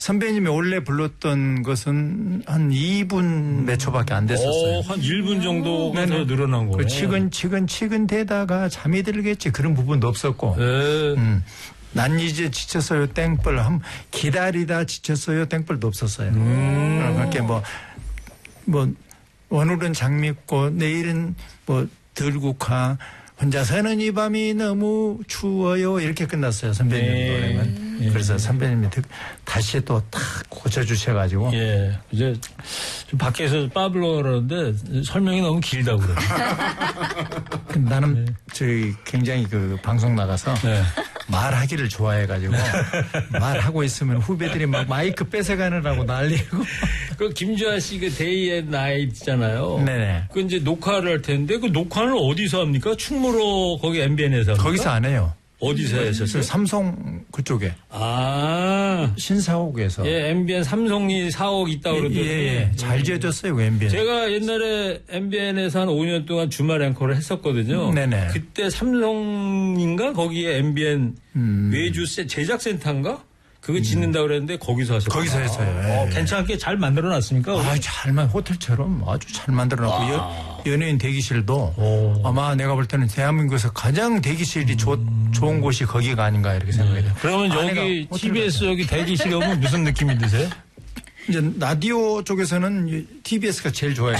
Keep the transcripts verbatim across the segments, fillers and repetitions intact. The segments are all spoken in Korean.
선배님이 원래 불렀던 것은 한 이 분 몇 초밖에 안 됐었어요. 오, 한 일 분 정도가 더 늘어난 거예요. 그 치근치근 대다가 잠이 들겠지 그런 부분도 없었고. 네. 음. 난 이제 지쳤어요 땡벌 한 기다리다 지쳤어요 땡벌도 없었어요. 음. 그렇게 뭐 뭐 오늘은 장미꽃 내일은 뭐 들국화 혼자 사는 이 밤이 너무 추워요 이렇게 끝났어요 선배님 네. 노래는. 예. 그래서 선배님이 다시 또 딱 고쳐주셔가지고. 예. 이제 좀 밖에서 빠블로 그러는데 설명이 너무 길다고 그래요. 나는 네. 저희 굉장히 그 방송 나가서 네. 말하기를 좋아해가지고 말하고 있으면 후배들이 막 마이크 뺏어가느라고 난리고. 그 김주아 씨 그 데이 앤 나잇 있잖아요. 네네. 그 이제 녹화를 할 텐데 그 녹화는 어디서 합니까? 충무로 거기 엠비엔에서 합니까? 거기서 안 해요. 어디서 하셨어요? 삼성 그쪽에. 아. 신사옥에서. 예, 엠비엔 삼성이 사옥 있다고 그러더니. 예, 예. 잘 지어졌어요, 그 엠비엔. 제가 옛날에 엠비엔에서 한 오 년 동안 주말 앵커를 했었거든요. 네네. 그때 삼성인가? 거기에 엠비엔 음. 외주 제작센터인가? 그거 짓는다고 그랬는데 거기서 하셨어요. 거기서 했어요. 예. 어, 괜찮게 잘 만들어 놨습니까? 아, 잘만 호텔처럼 아주 잘 만들어 놨고 여, 연예인 대기실도 오. 아마 내가 볼 때는 대한민국에서 가장 대기실이 음. 조, 좋은 곳이 거기가 아닌가 이렇게 생각해요. 네. 그러면 여기 티비에스 여기 대기실에 오면 무슨 느낌이 드세요? 이제 라디오 쪽에서는 티비에스가 제일 좋아요.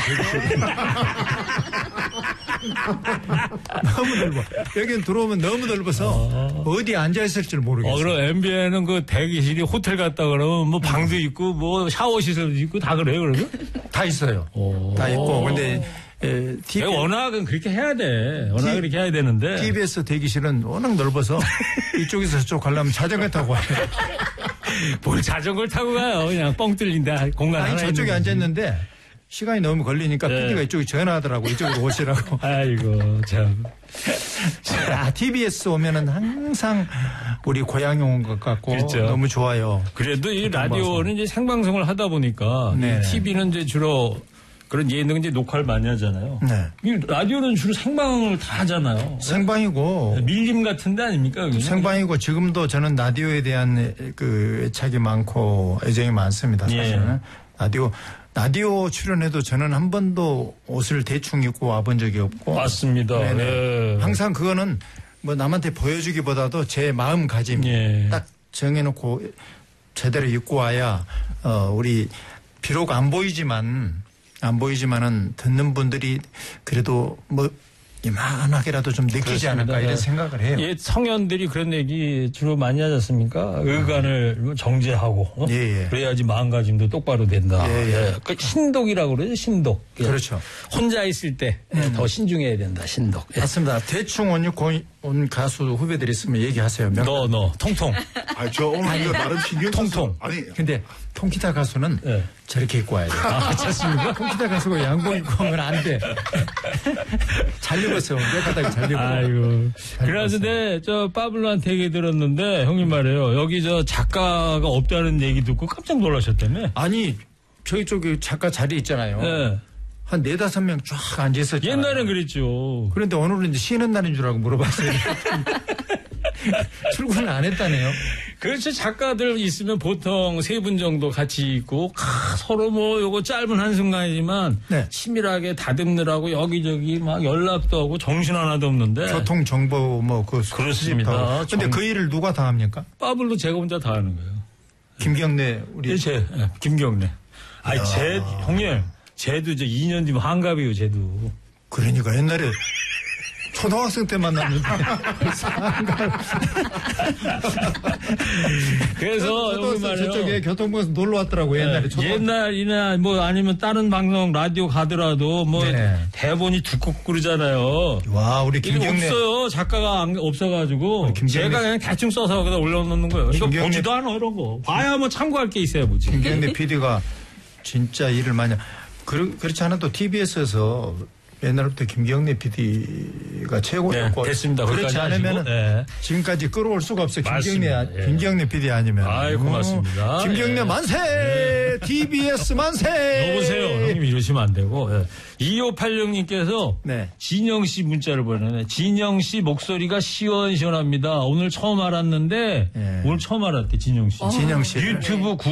너무 넓어. 여기는 들어오면 너무 넓어서 아. 어디 앉아 있을 줄 모르겠어요. 어, 그럼 엠비엔은 그 대기실이 호텔 갔다 그러면 뭐 방도 있고 뭐 샤워 시설도 있고 다 그래요, 그러면? 다 있어요. 오. 다 있고. 근데 에, 티비... 워낙은 그렇게 해야 돼. 워낙 티... 그렇게 해야 되는데. 티비에스 대기실은 워낙 넓어서 이쪽에서 저쪽 가려면 자전거 타고 와요. 뭘 자전거를 타고 가요. 그냥 뻥 뚫린다. 공간 아니, 하나 저쪽에 앉았는데 시간이 너무 걸리니까 네. 피디가 이쪽에 전화하더라고. 이쪽으로 오시라고. 아이고, 참. 아, 티비에스 오면은 항상 우리 고향에 온 것 같고 그렇죠. 너무 좋아요. 그래도 이 라디오는 방송. 이제 생방송을 하다 보니까 티비는 이제 주로 그런 예능 이제 녹화를 많이 하잖아요. 네. 이 라디오는 주로 생방을 다 하잖아요. 생방이고. 밀림 같은데 아닙니까? 그냥? 생방이고 지금도 저는 라디오에 대한 그 애착이 많고 애정이 많습니다. 사실은. 예. 라디오. 라디오 출연해도 저는 한 번도 옷을 대충 입고 와본 적이 없고. 맞습니다. 네. 항상 그거는 뭐 남한테 보여주기보다도 제 마음가짐 예. 딱 정해놓고 제대로 입고 와야 어 우리 비록 안 보이지만 안 보이지만은 듣는 분들이 그래도 뭐 이만하게라도 좀 느끼지 그렇습니다. 않을까 이런 생각을 해요. 예, 성현들이 그런 얘기 주로 많이 하지 않습니까? 의관을 정제하고 어? 예, 예. 그래야지 마음가짐도 똑바로 된다. 예, 예. 예. 그 신독이라고 그러죠. 신독. 예. 그렇죠. 혼자 있을 때 더 음. 신중해야 된다. 신독. 예. 맞습니다. 대충 온, 온 가수 후배들 있으면 얘기하세요. 너, 너. 통통. 아, 저 오늘 이거 나름 신경 통통. 아니. 근데 통기타 가수는 예. 저렇게 입고 와야 돼요. 아, 괜찮습니까? 통기타 가수가 양복 입고 오면 안 돼. 잘 입었어요. 깨끗하게 잘 입었어요. 아이고. 그래가지고 저 빠블로한테 얘기 들었는데 형님 말이에요. 여기 저 작가가 없다는 얘기 듣고 깜짝 놀라셨다며? 아니 저희 쪽에 작가 자리 있잖아요. 네. 한 네다섯 명 쫙 앉아 있었잖아요. 옛날엔 그랬죠. 그런데 오늘은 이제 쉬는 날인 줄 알고 물어봤어요. 출근을 안 했다네요. 그렇죠. 작가들 있으면 보통 세 분 정도 같이 있고 아, 서로 뭐 요거 짧은 한순간이지만 네. 치밀하게 다듬느라고 여기저기 막 연락도 하고 정신 하나도 없는데 교통 정보 뭐 그 그렇습니다. 근데 정... 그 일을 누가 다 합니까? 빠블로 제가 혼자 다 하는 거예요. 김경래 우리 네, 제 네, 김경래. 아니 제 형님 쟤도 이제 이 년 뒤면 한갑이에요. 쟤도. 그러니까 옛날에 초등학생 때 만났는데. 그래서 여기 말이에요. 저쪽에 교통부에서 놀러 왔더라고 옛날에. 네, 옛날이나 뭐 아니면 다른 방송 라디오 가더라도 뭐 네. 대본이 두껍고 그러잖아요. 와 우리 김경래 없어요. 작가가 안, 없어가지고 제가 그냥 대충 써서 그냥 올려놓는 거예요. 이거 김경래... 보지도 않아 이런 거. 봐야 뭐 참고할 게 있어야 보지. 김경래 피디가 진짜 일을 많이. 그, 그렇지 않아도 티비에스에서 옛날부터 김경래 피디가 최고였고. 네, 됐습니다. 그렇지 않으면 네. 지금까지 끌어올 수가 없어요. 김경래, 예. 김경래 피디 아니면. 아이, 고맙습니다. 어, 김경래 예. 만세! 네. 티비에스 만세! 여보세요. 형님 이러시면 안 되고. 예. 이오팔육님께서 네. 진영 씨 문자를 보내네. 진영 씨 목소리가 시원시원합니다. 오늘 처음 알았는데, 예. 오늘 처음 알았대, 진영 씨. 진영 씨. 유튜브